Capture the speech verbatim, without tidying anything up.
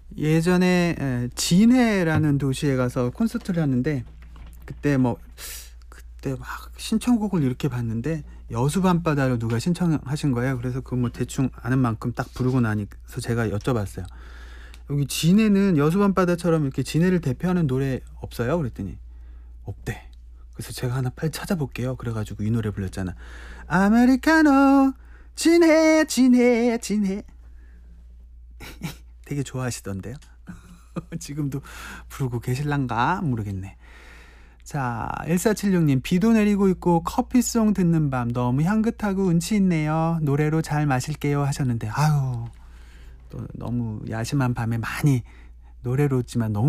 예전에 에, 진해라는 도시에 가서 콘서트를 하는데 그때 뭐 그때 막 신청곡을 이렇게 봤는데 여수 밤바다를 누가 신청하신 거예요. 그래서 그 뭐 대충 아는 만큼 딱 부르고 나니서 제가 여쭤봤어요. 여기 진해는 여수 밤바다처럼 이렇게 진해를 대표하는 노래 없어요? 그랬더니 없대. 그래서 제가 하나 빨리 찾아볼게요. 그래가지고 이 노래 불렀잖아. 아메리카노 진해 진해 진해. 되게 좋아하시던데요. 지금도 부르고 계실란가 모르겠네. 자, 일사칠육 님 비도 내리고 있고 커피송 듣는 밤 너무 향긋하고 운치 있네요. 노래로 잘 마실게요 하셨는데 아유 또 너무 야심한 밤에 많이 노래로지만 너무